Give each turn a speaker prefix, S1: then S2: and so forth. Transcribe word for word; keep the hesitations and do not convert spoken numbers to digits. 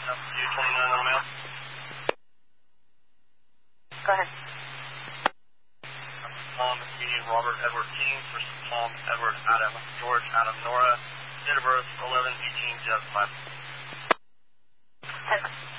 S1: U twenty-nine on mail.
S2: Go ahead.
S1: Tom B. Robert Edward King versus Tom Edward Adam George Adam Nora. Date of birth eleven eighteen five.
S2: ten.